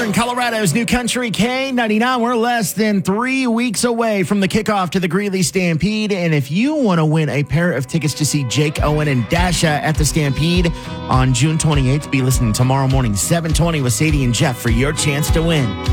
in Colorado's New Country K99. We're less than 3 weeks away from the kickoff to the Greeley Stampede. And if you want to win a pair of tickets to see Jake Owen and Dasha at the Stampede on June 28th, be listening tomorrow morning, 7:20 with Sadie and Jeff for your chance to win.